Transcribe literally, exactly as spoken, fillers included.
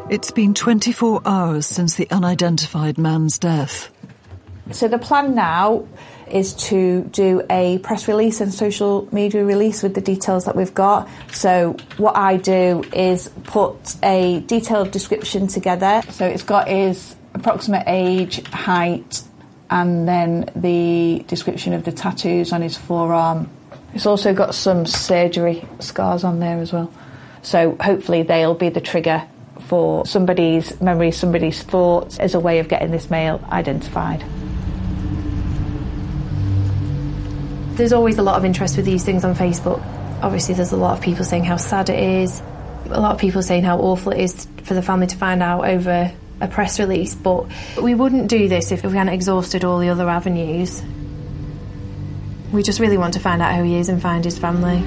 It's been twenty-four hours since the unidentified man's death. So the plan now is to do a press release and social media release with the details that we've got. So what I do is put a detailed description together. So it's got his approximate age, height, and then the description of the tattoos on his forearm. It's also got some surgery scars on there as well. So hopefully they'll be the trigger for somebody's memory, somebody's thoughts, as a way of getting this male identified. There's always a lot of interest with these things on Facebook. Obviously there's a lot of people saying how sad it is, a lot of people saying how awful it is for the family to find out over a press release, but we wouldn't do this if we hadn't exhausted all the other avenues. We just really want to find out who he is and find his family.